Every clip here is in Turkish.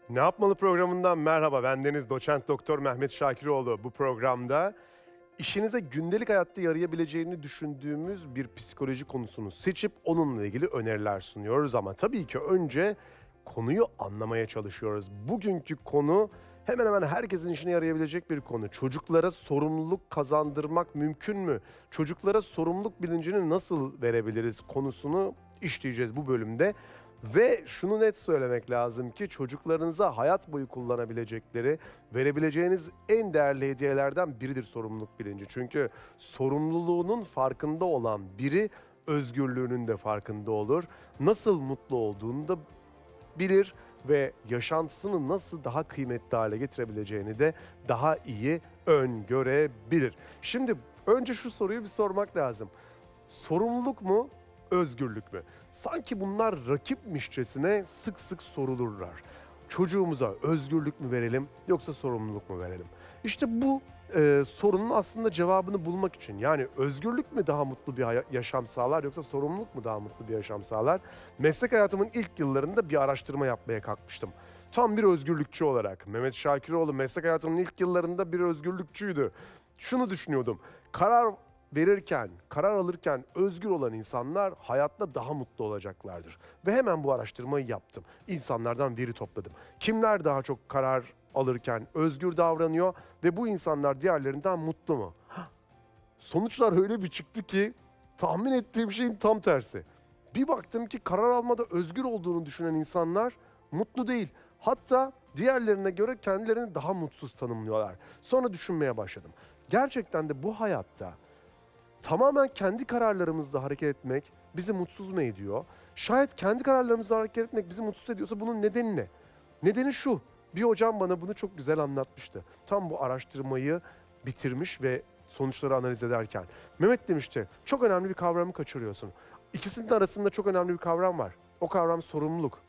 Ne Yapmalı programından merhaba. Ben Deniz Doçent Doktor Mehmet Şakiroğlu. Bu programda işinize gündelik hayatta yarayabileceğini düşündüğümüz bir psikoloji konusunu seçip onunla ilgili öneriler sunuyoruz. Ama tabii ki önce konuyu anlamaya çalışıyoruz. Bugünkü konu hemen hemen herkesin işine yarayabilecek bir konu. Çocuklara sorumluluk kazandırmak mümkün mü? Çocuklara sorumluluk bilincini nasıl verebiliriz konusunu işleyeceğiz bu bölümde. Ve şunu net söylemek lazım ki çocuklarınıza hayat boyu kullanabilecekleri, verebileceğiniz en değerli hediyelerden biridir sorumluluk bilinci. Çünkü sorumluluğunun farkında olan biri özgürlüğünün de farkında olur. Nasıl mutlu olduğunu da bilir ve yaşantısını nasıl daha kıymetli hale getirebileceğini de daha iyi öngörebilir. Şimdi önce şu soruyu bir sormak lazım. Sorumluluk mu, özgürlük mü? Sanki bunlar rakipmişçesine sık sık sorulurlar. Çocuğumuza özgürlük mü verelim yoksa sorumluluk mu verelim? İşte bu sorunun aslında cevabını bulmak için, yani özgürlük mü daha mutlu bir yaşam sağlar yoksa sorumluluk mu daha mutlu bir yaşam sağlar? Meslek hayatımın ilk yıllarında bir araştırma yapmaya kalkmıştım. Tam bir özgürlükçü olarak. Mehmet Şakiroğlu meslek hayatımın ilk yıllarında bir özgürlükçüydü. Şunu düşünüyordum. Karar alırken özgür olan insanlar hayatta daha mutlu olacaklardır. Ve hemen bu araştırmayı yaptım. İnsanlardan veri topladım. Kimler daha çok karar alırken özgür davranıyor ve bu insanlar diğerlerinden mutlu mu? Sonuçlar öyle bir çıktı ki tahmin ettiğim şeyin tam tersi. Bir baktım ki karar almada özgür olduğunu düşünen insanlar mutlu değil. Hatta diğerlerine göre kendilerini daha mutsuz tanımlıyorlar. Sonra düşünmeye başladım. Gerçekten de bu hayatta tamamen kendi kararlarımızla hareket etmek bizi mutsuz mu ediyor? Şayet kendi kararlarımızla hareket etmek bizi mutsuz ediyorsa bunun nedeni ne? Nedeni şu. Bir hocam bana bunu çok güzel anlatmıştı. Tam bu araştırmayı bitirmiş ve sonuçları analiz ederken. Mehmet demişti, çok önemli bir kavramı kaçırıyorsun. İkisinin arasında çok önemli bir kavram var. O kavram sorumluluk.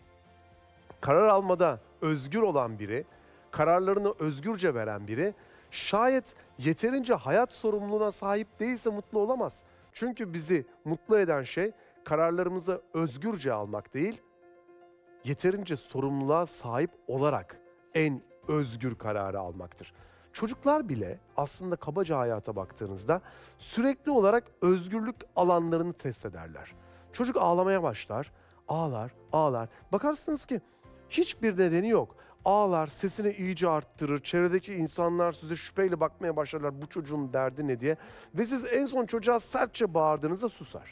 Karar almada özgür olan biri, kararlarını özgürce veren biri, şayet yeterince hayat sorumluluğuna sahip değilse mutlu olamaz. Çünkü bizi mutlu eden şey kararlarımızı özgürce almak değil, yeterince sorumluluğa sahip olarak en özgür kararı almaktır. Çocuklar bile aslında kabaca hayata baktığınızda sürekli olarak özgürlük alanlarını test ederler. Çocuk ağlamaya başlar, ağlar, ağlar. Bakarsınız ki hiçbir nedeni yok. Ağlar, sesini iyice arttırır, çevredeki insanlar size şüpheyle bakmaya başlarlar, bu çocuğun derdi ne diye. Ve siz en son çocuğa sertçe bağırdığınızda susar.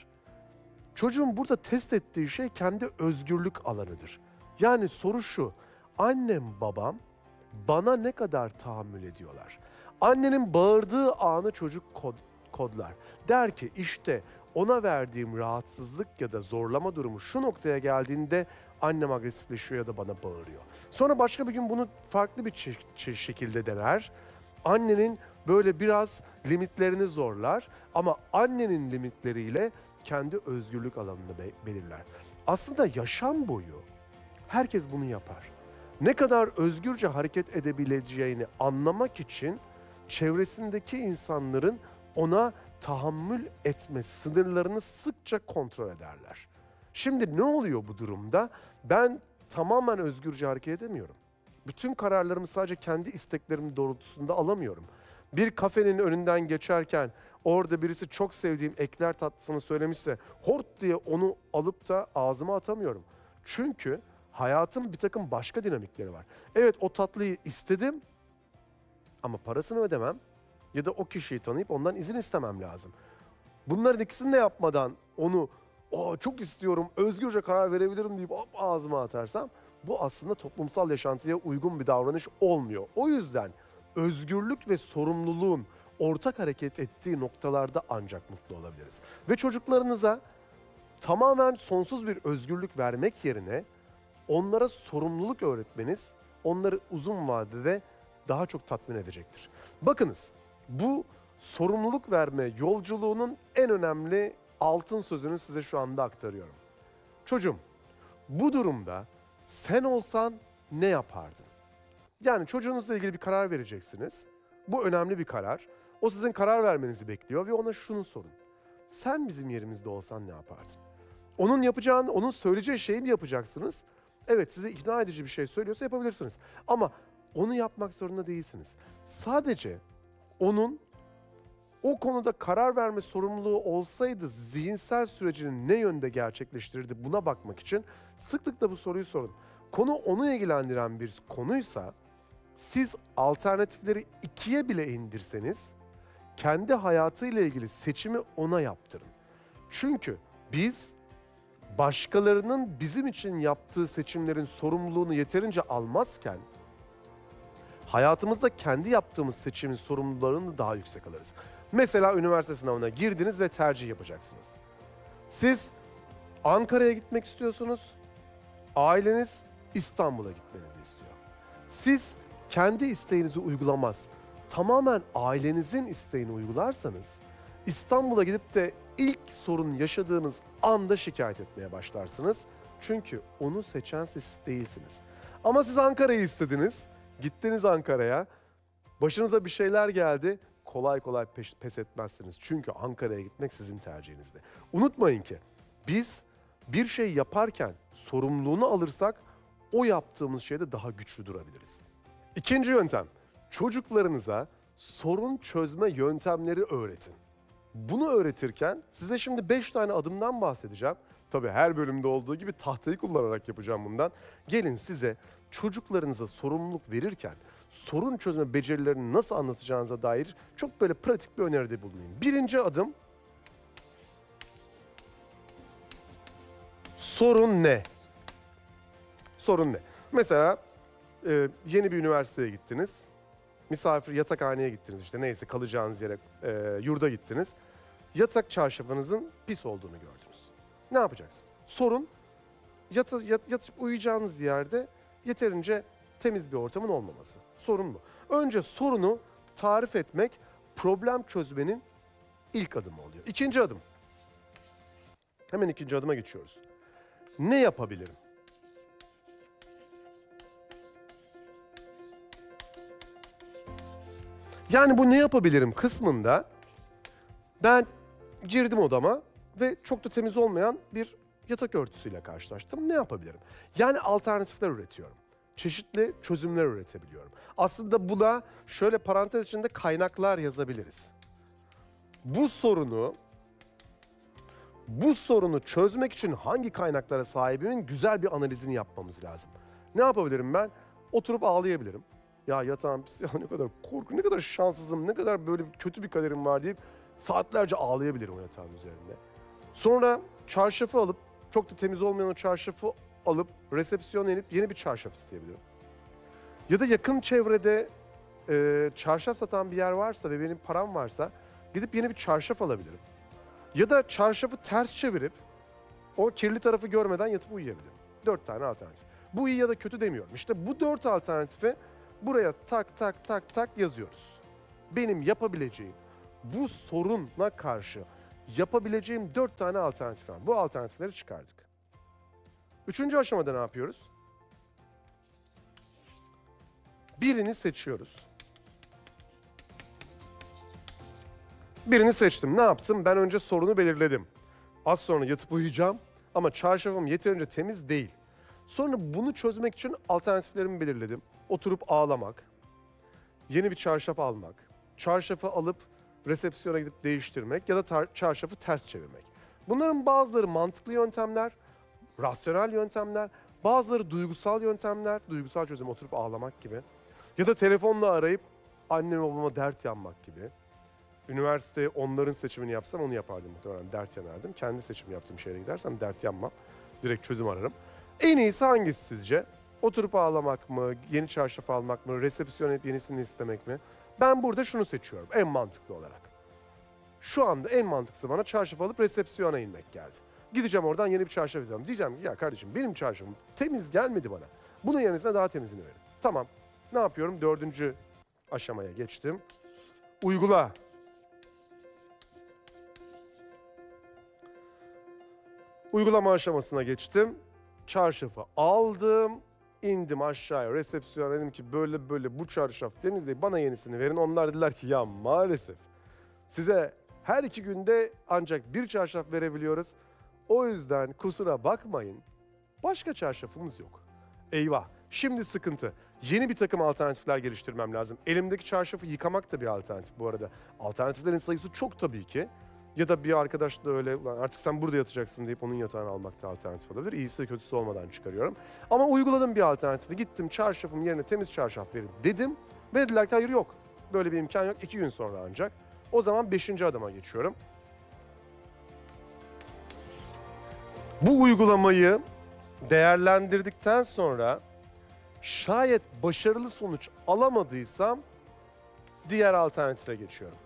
Çocuğun burada test ettiği şey kendi özgürlük alanıdır. Yani soru şu, annem babam bana ne kadar tahammül ediyorlar? Annenin bağırdığı anı çocuk kodlar. Der ki işte ona verdiğim rahatsızlık ya da zorlama durumu şu noktaya geldiğinde annem agresifleşiyor ya da bana bağırıyor. Sonra başka bir gün bunu farklı bir şekilde dener. Annenin böyle biraz limitlerini zorlar ama annenin limitleriyle kendi özgürlük alanını belirler. Aslında yaşam boyu herkes bunu yapar. Ne kadar özgürce hareket edebileceğini anlamak için çevresindeki insanların ona tahammül etme sınırlarını sıkça kontrol ederler. Şimdi ne oluyor bu durumda? Ben tamamen özgürce hareket edemiyorum. Bütün kararlarımı sadece kendi isteklerim doğrultusunda alamıyorum. Bir kafenin önünden geçerken orada birisi çok sevdiğim ekler tatlısını söylemişse hort diye onu alıp da ağzıma atamıyorum. Çünkü hayatın bir takım başka dinamikleri var. Evet, o tatlıyı istedim ama parasını ödemem ya da o kişiyi tanıyıp ondan izin istemem lazım. Bunların ikisini de yapmadan onu çok istiyorum, özgürce karar verebilirim deyip hop ağzıma atarsam bu aslında toplumsal yaşantıya uygun bir davranış olmuyor. O yüzden özgürlük ve sorumluluğun ortak hareket ettiği noktalarda ancak mutlu olabiliriz. Ve çocuklarınıza tamamen sonsuz bir özgürlük vermek yerine onlara sorumluluk öğretmeniz onları uzun vadede daha çok tatmin edecektir. Bakınız, bu sorumluluk verme yolculuğunun en önemli altın sözünü size şu anda aktarıyorum. Çocuğum, bu durumda sen olsan ne yapardın? Yani çocuğunuzla ilgili bir karar vereceksiniz. Bu önemli bir karar. O sizin karar vermenizi bekliyor ve ona şunu sorun. Sen bizim yerimizde olsan ne yapardın? Onun söyleyeceği şeyi mi yapacaksınız? Evet, size ikna edici bir şey söylüyorsa yapabilirsiniz. Ama onu yapmak zorunda değilsiniz. Sadece onun o konuda karar verme sorumluluğu olsaydı zihinsel sürecini ne yönde gerçekleştirirdi buna bakmak için sıklıkla bu soruyu sorun. Konu onu ilgilendiren bir konuysa siz alternatifleri ikiye bile indirseniz kendi hayatıyla ilgili seçimi ona yaptırın. Çünkü biz başkalarının bizim için yaptığı seçimlerin sorumluluğunu yeterince almazken hayatımızda kendi yaptığımız seçimin sorumluluğunu daha yüksek alırız. Mesela üniversite sınavına girdiniz ve tercih yapacaksınız. Siz Ankara'ya gitmek istiyorsunuz, aileniz İstanbul'a gitmenizi istiyor. Siz kendi isteğinizi uygulamaz, tamamen ailenizin isteğini uygularsanız İstanbul'a gidip de ilk sorun yaşadığınız anda şikayet etmeye başlarsınız. Çünkü onu seçen siz değilsiniz. Ama siz Ankara'yı istediniz, gittiniz Ankara'ya, başınıza bir şeyler geldi, kolay kolay pes etmezsiniz. Çünkü Ankara'ya gitmek sizin tercihinizdi. Unutmayın ki biz bir şey yaparken sorumluluğunu alırsak o yaptığımız şeyde daha güçlü durabiliriz. İkinci yöntem, çocuklarınıza sorun çözme yöntemleri öğretin. Bunu öğretirken size şimdi 5 tane adımdan bahsedeceğim. Tabii her bölümde olduğu gibi tahtayı kullanarak yapacağım bundan. Gelin size çocuklarınıza sorumluluk verirken sorun çözme becerilerini nasıl anlatacağınıza dair çok böyle pratik bir öneride bulunayım. Birinci adım, sorun ne? Sorun ne? Mesela yeni bir üniversiteye gittiniz. Misafir yatakhaneye gittiniz işte neyse kalacağınız yere yurda gittiniz. Yatak çarşafınızın pis olduğunu gördünüz. Ne yapacaksınız? Sorun yatıp uyuyacağınız yerde yeterince temiz bir ortamın olmaması. Sorun bu. Önce sorunu tarif etmek problem çözmenin ilk adımı oluyor. İkinci adım. Hemen ikinci adıma geçiyoruz. Ne yapabilirim? Yani bu ne yapabilirim kısmında ben girdim odama ve çok da temiz olmayan bir yatak örtüsüyle karşılaştım. Ne yapabilirim? Yani alternatifler üretiyorum. Çeşitli çözümler üretebiliyorum. Aslında buna şöyle parantez içinde kaynaklar yazabiliriz. Bu sorunu çözmek için hangi kaynaklara sahibimin güzel bir analizini yapmamız lazım. Ne yapabilirim ben? Oturup ağlayabilirim. Ya yatağım pis, ya ne kadar korkunç, ne kadar şanssızım, ne kadar böyle kötü bir kaderim var deyip saatlerce ağlayabilirim o yatağın üzerinde. Sonra çarşafı alıp, çok da temiz olmayan o çarşafı alıp resepsiyona inip yeni bir çarşaf isteyebilirim. Ya da yakın çevrede çarşaf satan bir yer varsa ve benim param varsa gidip yeni bir çarşaf alabilirim. Ya da çarşafı ters çevirip o kirli tarafı görmeden yatıp uyuyabilirim. 4 tane alternatif. Bu iyi ya da kötü demiyorum. İşte bu 4 alternatifi buraya tak tak tak tak yazıyoruz. Benim yapabileceğim bu soruna karşı yapabileceğim 4 tane alternatif var. Bu alternatifleri çıkardık. Üçüncü aşamada ne yapıyoruz? Birini seçiyoruz. Birini seçtim. Ne yaptım? Ben önce sorunu belirledim. Az sonra yatıp uyuyacağım ama çarşafım yeterince temiz değil. Sonra bunu çözmek için alternatiflerimi belirledim. Oturup ağlamak, yeni bir çarşaf almak, çarşafı alıp resepsiyona gidip değiştirmek ya da çarşafı ters çevirmek. Bunların bazıları mantıklı yöntemler, rasyonel yöntemler, bazıları duygusal yöntemler, duygusal çözüm oturup ağlamak gibi. Ya da telefonla arayıp anneme babama dert yanmak gibi. Üniversiteye onların seçimini yapsam onu yapardım muhtemelen, dert yanardım. Kendi seçim yaptığım şehre gidersem dert yanmam, direkt çözüm ararım. En iyisi hangisi sizce? Oturup ağlamak mı, yeni çarşaf almak mı, resepsiyon edip yenisini istemek mi? Ben burada şunu seçiyorum en mantıklı olarak. Şu anda en mantıklısı bana çarşaf alıp resepsiyona inmek geldi. Gideceğim oradan yeni bir çarşaf izleyeceğim. Diyeceğim ki ya kardeşim benim çarşafım temiz gelmedi bana. Bunun yerine daha temizini verin. Tamam. Ne yapıyorum? 4. aşamaya geçtim. Uygula. Uygulama aşamasına geçtim. Çarşafı aldım. İndim aşağıya resepsiyona, dedim ki böyle böyle bu çarşaf temiz değil, bana yenisini verin. Onlar dediler ki ya maalesef size her 2 günde ancak bir çarşaf verebiliyoruz. O yüzden kusura bakmayın, başka çarşafımız yok. Eyvah. Şimdi sıkıntı. Yeni bir takım alternatifler geliştirmem lazım. Elimdeki çarşafı yıkamak da bir alternatif bu arada. Alternatiflerin sayısı çok tabii ki. Ya da bir arkadaş da öyle "Ulan artık sen burada yatacaksın" deyip onun yatağını almak da alternatif olabilir. İyisi de kötüsü olmadan çıkarıyorum. Ama uyguladım bir alternatifi. Gittim çarşafım yerine temiz çarşaf verin dedim. Ve dediler ki hayır yok. Böyle bir imkan yok. 2 gün sonra ancak. O zaman 5. adıma geçiyorum. Bu uygulamayı değerlendirdikten sonra şayet başarılı sonuç alamadıysam diğer alternatife geçiyorum.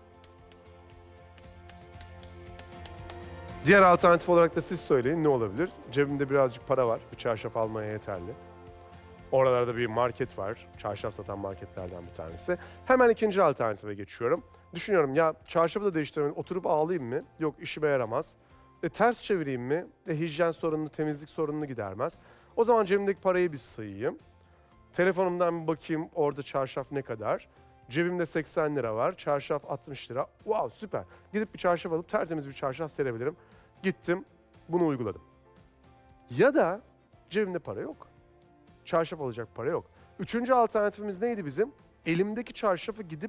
Diğer alternatif olarak da siz söyleyin ne olabilir? Cebimde birazcık para var. Bir çarşaf almaya yeterli. Oralarda bir market var. Çarşaf satan marketlerden bir tanesi. Hemen ikinci alternatife geçiyorum. Düşünüyorum ya çarşafı da değiştiremedim. Oturup ağlayayım mı? Yok, işime yaramaz. Ters çevireyim mi? Hijyen sorununu, temizlik sorununu gidermez. O zaman cebimdeki parayı bir sayayım. Telefonumdan bir bakayım orada çarşaf ne kadar. Cebimde 80 lira var. Çarşaf 60 lira. Wow, süper. Gidip bir çarşaf alıp tertemiz bir çarşaf serebilirim. Gittim, bunu uyguladım. Ya da cebimde para yok. Çarşaf alacak para yok. Üçüncü alternatifimiz neydi bizim? Elimdeki çarşafı gidip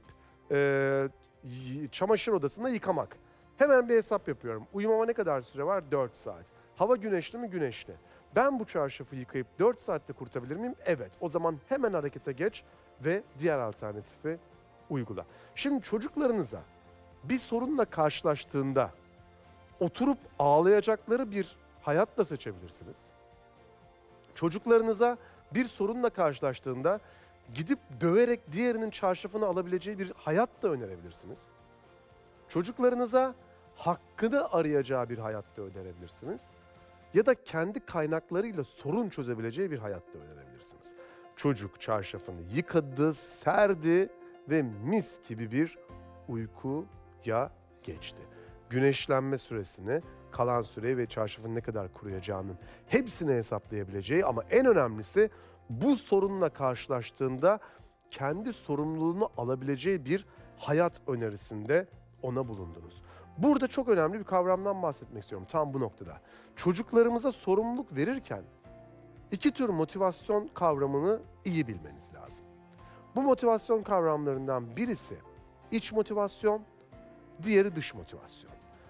çamaşır odasında yıkamak. Hemen bir hesap yapıyorum. Uyumama ne kadar süre var? 4 saat. Hava güneşli mi? Güneşli. Ben bu çarşafı yıkayıp 4 saatte kurtabilir miyim? Evet. O zaman hemen harekete geç ve diğer alternatifi uygula. Şimdi çocuklarınıza bir sorunla karşılaştığında oturup ağlayacakları bir hayat da seçebilirsiniz. Çocuklarınıza bir sorunla karşılaştığında gidip döverek diğerinin çarşafını alabileceği bir hayat da önerebilirsiniz. Çocuklarınıza hakkını arayacağı bir hayat da önerebilirsiniz. Ya da kendi kaynaklarıyla sorun çözebileceği bir hayat da önerebilirsiniz. Çocuk çarşafını yıkadı, serdi ve mis gibi bir uykuya geçti. Güneşlenme süresini, kalan süreyi ve çarşafın ne kadar kuruyacağının hepsini hesaplayabileceği ama en önemlisi bu sorunla karşılaştığında kendi sorumluluğunu alabileceği bir hayat önerisinde ona bulundunuz. Burada çok önemli bir kavramdan bahsetmek istiyorum tam bu noktada. Çocuklarımıza sorumluluk verirken iki tür motivasyon kavramını iyi bilmeniz lazım. Bu motivasyon kavramlarından birisi iç motivasyon, diğeri dış motivasyon.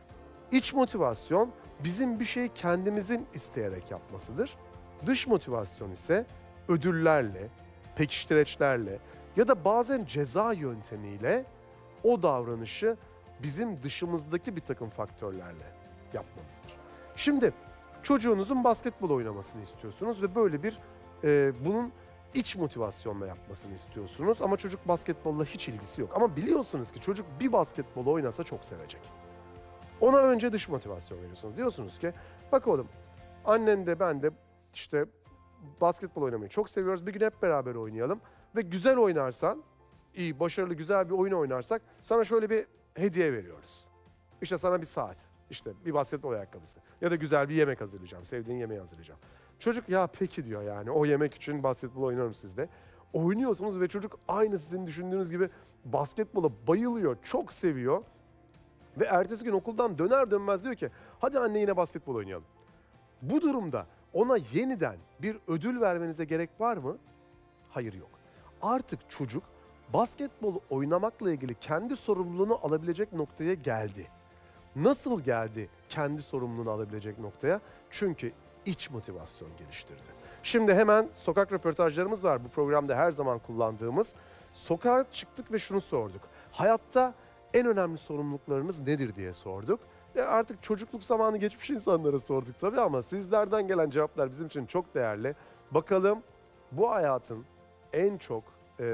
İç motivasyon bizim bir şeyi kendimizin isteyerek yapmasıdır. Dış motivasyon ise ödüllerle, pekiştireçlerle ya da bazen ceza yöntemiyle o davranışı bizim dışımızdaki bir takım faktörlerle yapmamızdır. Şimdi çocuğunuzun basketbol oynamasını istiyorsunuz ve böyle bir bunun iç motivasyonla yapmasını istiyorsunuz ama çocuk basketbolla hiç ilgisi yok. Ama biliyorsunuz ki çocuk bir basketbol oynasa çok sevecek. Ona önce dış motivasyon veriyorsunuz. Diyorsunuz ki bak oğlum annen de ben de işte basketbol oynamayı çok seviyoruz. Bir gün hep beraber oynayalım ve güzel oynarsan, iyi, başarılı, güzel bir oyun oynarsak sana şöyle bir hediye veriyoruz. İşte sana bir saat, işte bir basketbol ayakkabısı ya da güzel bir yemek hazırlayacağım, sevdiğin yemeği hazırlayacağım. Çocuk ya peki diyor yani o yemek için basketbol oynarım sizde. Oynuyorsunuz ve çocuk aynı sizin düşündüğünüz gibi basketbola bayılıyor, çok seviyor. Ve ertesi gün okuldan döner dönmez diyor ki hadi anne yine basketbol oynayalım. Bu durumda ona yeniden bir ödül vermenize gerek var mı? Hayır, yok. Artık çocuk basketbol oynamakla ilgili kendi sorumluluğunu alabilecek noktaya geldi. Nasıl geldi kendi sorumluluğunu alabilecek noktaya? Çünkü iç motivasyon geliştirdi. Şimdi hemen sokak röportajlarımız var. Bu programda her zaman kullandığımız. Sokağa çıktık ve şunu sorduk. Hayatta en önemli sorumluluklarınız nedir diye sorduk. Ve artık çocukluk zamanı geçmiş insanlara sorduk tabii ama sizlerden gelen cevaplar bizim için çok değerli. Bakalım bu hayatın en çok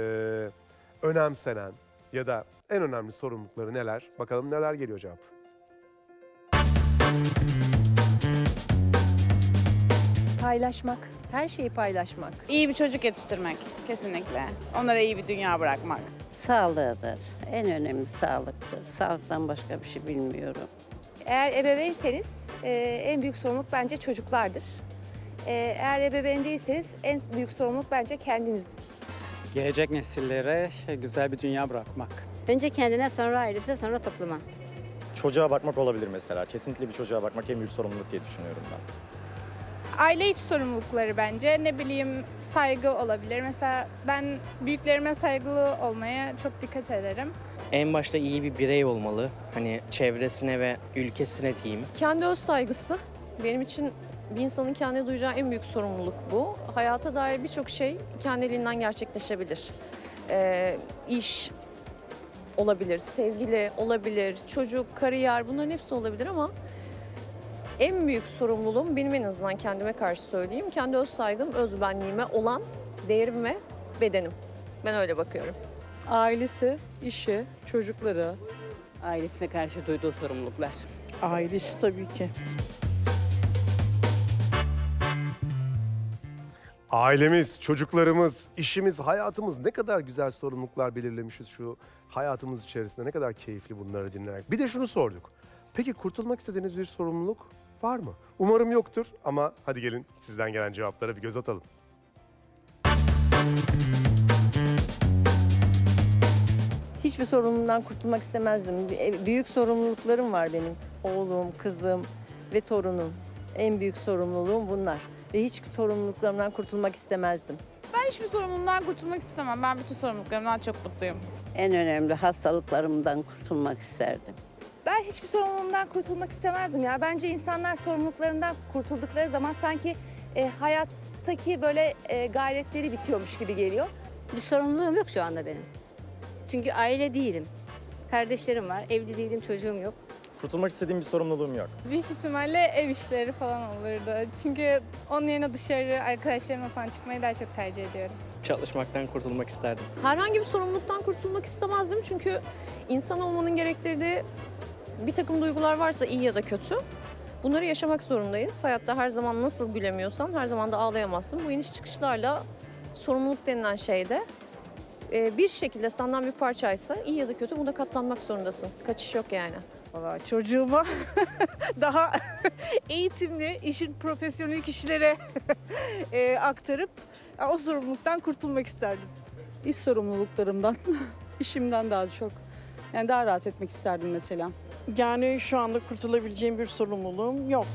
önemsenen ya da en önemli sorumlulukları neler? Bakalım neler geliyor cevap. Paylaşmak, her şeyi paylaşmak. İyi bir çocuk yetiştirmek kesinlikle. Onlara iyi bir dünya bırakmak. Sağlığıdır. En önemli sağlıktır. Sağlıktan başka bir şey bilmiyorum. Eğer ebeveynseniz en büyük sorumluluk bence çocuklardır. Eğer ebeveyn değilseniz en büyük sorumluluk bence kendimizdir. Gelecek nesillere güzel bir dünya bırakmak. Önce kendine, sonra ailesine, sonra topluma. Çocuğa bakmak olabilir mesela. Kesinlikle bir çocuğa bakmak en büyük sorumluluk diye düşünüyorum ben. Aile içi sorumlulukları bence. Ne bileyim saygı olabilir. Mesela ben büyüklerime saygılı olmaya çok dikkat ederim. En başta iyi bir birey olmalı. Hani çevresine ve ülkesine diyeyim. Kendi öz saygısı. Benim için bir insanın kendine duyacağı en büyük sorumluluk bu. Hayata dair birçok şey kendiliğinden gerçekleşebilir. İş olabilir, sevgili olabilir, çocuk, kariyer bunların hepsi olabilir ama en büyük sorumluluğum benim en azından kendime karşı söyleyeyim. Kendi öz saygım, öz benliğime olan değerim ve bedenim. Ben öyle bakıyorum. Ailesi, işi, çocukları. Ailesine karşı duyduğu sorumluluklar. Ailesi tabii ki. Ailemiz, çocuklarımız, işimiz, hayatımız ne kadar güzel sorumluluklar belirlemişiz şu hayatımız içerisinde. Ne kadar keyifli bunları dinlemek. Bir de şunu sorduk. Peki kurtulmak istediğiniz bir sorumluluk var mı? Umarım yoktur ama hadi gelin sizden gelen cevaplara bir göz atalım. Hiçbir sorumluluğumdan kurtulmak istemezdim. Büyük sorumluluklarım var benim. Oğlum, kızım ve torunum. En büyük sorumluluğum bunlar. Ve hiç sorumluluklarımdan kurtulmak istemezdim. Ben hiçbir sorumluluğumdan kurtulmak istemem. Ben bütün sorumluluklarımdan çok mutluyum. En önemli hastalıklarımdan kurtulmak isterdim. Ben hiçbir sorumluluğumdan kurtulmak istemezdim ya. Bence insanlar sorumluluklarından kurtuldukları zaman sanki hayattaki böyle gayretleri bitiyormuş gibi geliyor. Bir sorumluluğum yok şu anda benim. Çünkü aile değilim. Kardeşlerim var, evli değilim, çocuğum yok. Kurtulmak istediğim bir sorumluluğum yok. Büyük ihtimalle ev işleri falan olurdu. Çünkü onun yerine dışarı arkadaşlarımla falan çıkmayı daha çok tercih ediyorum. Çalışmaktan kurtulmak isterdim. Herhangi bir sorumluluktan kurtulmak istemezdim çünkü insan olmanın gerektirdiği bir takım duygular varsa iyi ya da kötü bunları yaşamak zorundayız. Hayatta her zaman nasıl gülemiyorsan her zaman da ağlayamazsın. Bu iniş çıkışlarla sorumluluk denilen şeyde bir şekilde senden bir parçaysa iyi ya da kötü buna katlanmak zorundasın. Kaçış yok yani. Valla çocuğuma daha eğitimli, işin profesyonel kişilere aktarıp o sorumluluktan kurtulmak isterdim. İş sorumluluklarımdan, işimden daha çok. Yani daha rahat etmek isterdim mesela. Yani şu anda kurtulabileceğim bir sorumluluğum yok.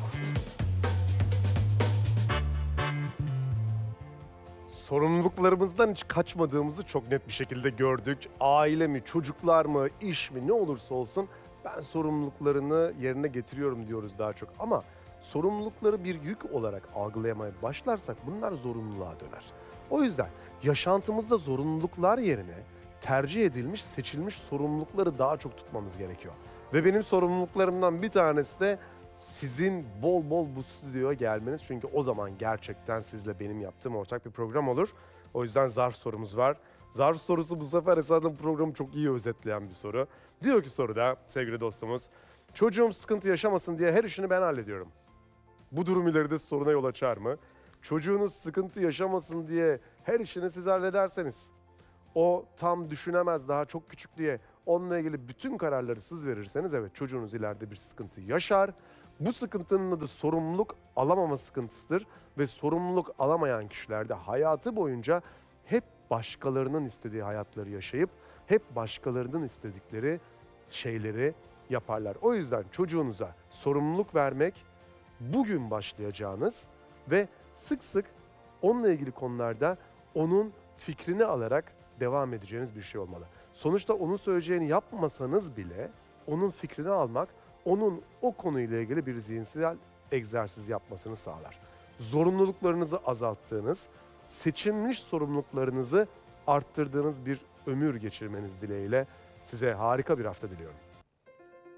Sorumluluklarımızdan hiç kaçmadığımızı çok net bir şekilde gördük. Aile mi, çocuklar mı, iş mi ne olursa olsun ben sorumluluklarını yerine getiriyorum diyoruz daha çok. Ama sorumlulukları bir yük olarak algılayamaya başlarsak bunlar zorunluluğa döner. O yüzden yaşantımızda zorunluluklar yerine tercih edilmiş, seçilmiş sorumlulukları daha çok tutmamız gerekiyor. Ve benim sorumluluklarımdan bir tanesi de sizin bol bol bu stüdyoya gelmeniz. Çünkü o zaman gerçekten sizle benim yaptığım ortak bir program olur. O yüzden zarf sorumuz var. Zarf sorusu bu sefer esasen programı çok iyi özetleyen bir soru. Diyor ki soruda sevgili dostumuz, çocuğum sıkıntı yaşamasın diye her işini ben hallediyorum. Bu durum ileride soruna yol açar mı? Çocuğunuz sıkıntı yaşamasın diye her işini siz hallederseniz, o tam düşünemez daha çok küçük diye onunla ilgili bütün kararları siz verirseniz evet çocuğunuz ileride bir sıkıntı yaşar. Bu sıkıntının adı sorumluluk alamama sıkıntısıdır ve sorumluluk alamayan kişiler de hayatı boyunca hep başkalarının istediği hayatları yaşayıp hep başkalarının istedikleri şeyleri yaparlar. O yüzden çocuğunuza sorumluluk vermek bugün başlayacağınız ve sık sık onunla ilgili konularda onun fikrini alarak devam edeceğiniz bir şey olmalı. Sonuçta onun söyleyeceğini yapmasanız bile onun fikrini almak, onun o konuyla ilgili bir zihinsel egzersiz yapmasını sağlar. Zorunluluklarınızı azalttığınız, seçilmiş sorumluluklarınızı arttırdığınız bir ömür geçirmeniz dileğiyle size harika bir hafta diliyorum.